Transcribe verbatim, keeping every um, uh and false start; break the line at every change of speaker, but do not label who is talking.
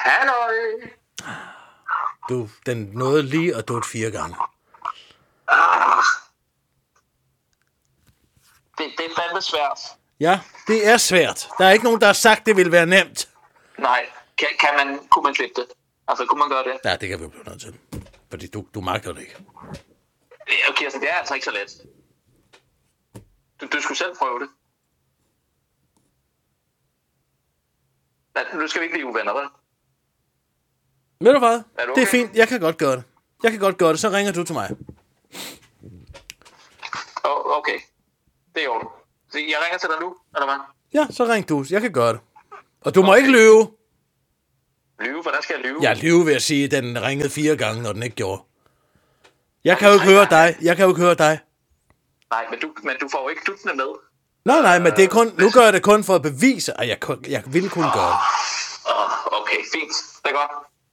Halløj.
Du, den nåede lige at dutte fire gange.
Ah. Det, det er fandme svært.
Ja, det er svært. Der er ikke nogen, der har sagt, det ville være nemt.
Nej, kan, kan man, kunne man klippe det? Altså, kunne man gøre det?
Ja, det kan vi blive nødt til. Fordi du, du magter det ikke.
Ja, Kirsten, det er altså ikke så let. Du, du skulle selv prøve det. Nej, nu skal vi ikke blive uvenner, vel?
Ved du hvad?
Er du okay?
Det er fint. Jeg kan godt gøre det. Jeg kan godt gøre det. Så ringer du til mig.
Oh, okay. Det er jo. Så jeg ringer til dig nu, eller hvad?
Ja, så ring du. Jeg kan gøre det. Og du må okay. ikke lyve.
Lyve? Hvordan skal jeg lyve?
Jeg lyve ved at sige, at den ringede fire gange, når den ikke gjorde. Jeg kan jo ikke høre dig. Jeg kan jo ikke høre dig.
Nej, men du, men du får jo ikke duttene med.
Nej, nej, men det er kun, nu gør jeg det kun for at bevise, at jeg, jeg ville kunne gøre det.
Oh, okay, fint. Det er godt.